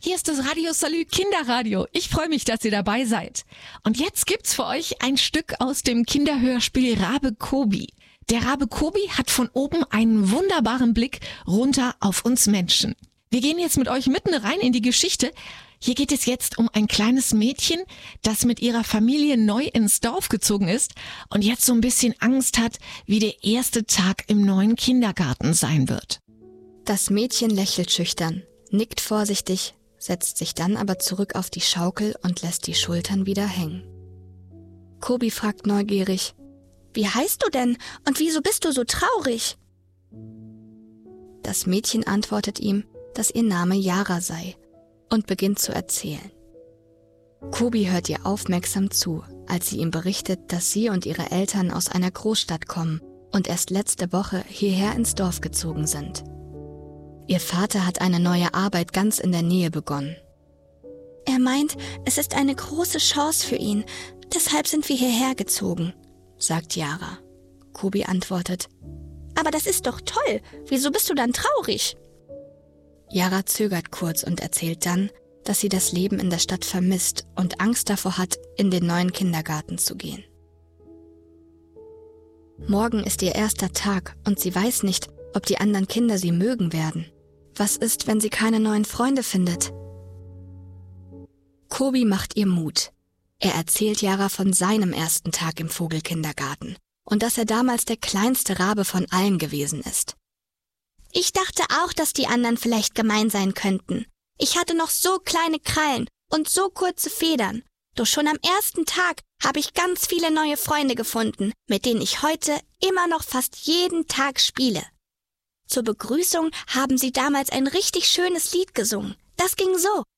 Hier ist das Radio Salü Kinderradio. Ich freue mich, dass ihr dabei seid. Und jetzt gibt's für euch ein Stück aus dem Kinderhörspiel Rabe Kobi. Der Rabe Kobi hat von oben einen wunderbaren Blick runter auf uns Menschen. Wir gehen jetzt mit euch mitten rein in die Geschichte. Hier geht es jetzt um ein kleines Mädchen, das mit ihrer Familie neu ins Dorf gezogen ist und jetzt so ein bisschen Angst hat, wie der erste Tag im neuen Kindergarten sein wird. Das Mädchen lächelt schüchtern, nickt vorsichtig, setzt sich dann aber zurück auf die Schaukel und lässt die Schultern wieder hängen. Kobi fragt neugierig: Wie heißt du denn und wieso bist du so traurig? Das Mädchen antwortet ihm, dass ihr Name Yara sei und beginnt zu erzählen. Kobi hört ihr aufmerksam zu, als sie ihm berichtet, dass sie und ihre Eltern aus einer Großstadt kommen und erst letzte Woche hierher ins Dorf gezogen sind. Ihr Vater hat eine neue Arbeit ganz in der Nähe begonnen. Er meint, es ist eine große Chance für ihn, deshalb sind wir hierher gezogen, sagt Yara. Kobi antwortet: Aber das ist doch toll, wieso bist du dann traurig? Yara zögert kurz und erzählt dann, dass sie das Leben in der Stadt vermisst und Angst davor hat, in den neuen Kindergarten zu gehen. Morgen ist ihr erster Tag und sie weiß nicht, ob die anderen Kinder sie mögen werden. Was ist, wenn sie keine neuen Freunde findet? Kobi macht ihr Mut. Er erzählt Yara von seinem ersten Tag im Vogelkindergarten und dass er damals der kleinste Rabe von allen gewesen ist. Ich dachte auch, dass die anderen vielleicht gemein sein könnten. Ich hatte noch so kleine Krallen und so kurze Federn. Doch schon am ersten Tag habe ich ganz viele neue Freunde gefunden, mit denen ich heute immer noch fast jeden Tag spiele. Zur Begrüßung haben sie damals ein richtig schönes Lied gesungen. Das ging so: